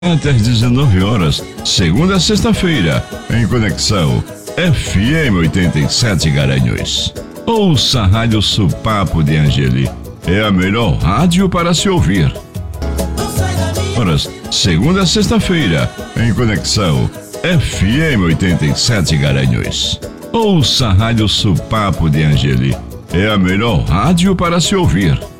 até às 19 horas, segunda a sexta-feira, em Conexão FM 87 Garanhuns. Ouça a Rádio Supapo de Angeli, é a melhor rádio para se ouvir. Horas, segunda a sexta-feira, em Conexão FM 87 Garanhuns. Ouça a Rádio Supapo de Angeli, é a melhor rádio para se ouvir.